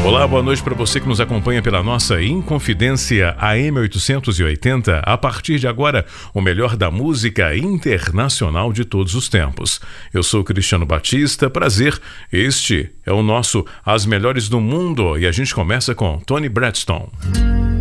Olá, boa noite para você que nos acompanha pela nossa Inconfidência AM 880. A partir de agora, o melhor da música internacional de todos os tempos. Eu sou Cristiano Batista, prazer. Este é o nosso As Melhores do Mundo e a gente começa com Toni Braxton.